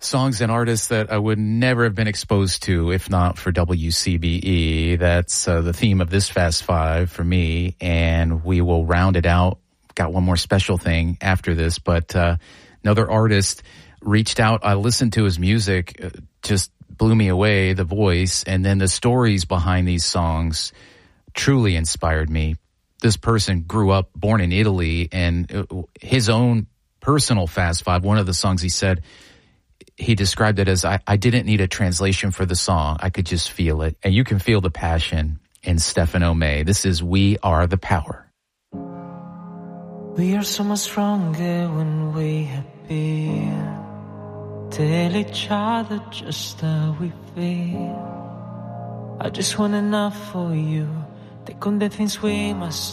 songs and artists that I would never have been exposed to if not for WCBE. That's the theme of this Fast Five for me, and we will round it out. Got one more special thing after this, but another artist reached out. I listened to his music, just blew me away, the voice, and then the stories behind these songs truly inspired me. This person grew up, born in Italy, and his own personal Fast Five, one of the songs he said, he described it as, I didn't need a translation for the song. I could just feel it. And you can feel the passion in Stefano May. This is We Are the Power. We are so much stronger when we happy. Tell each other just how we feel. I just want enough for you. Take on the things we must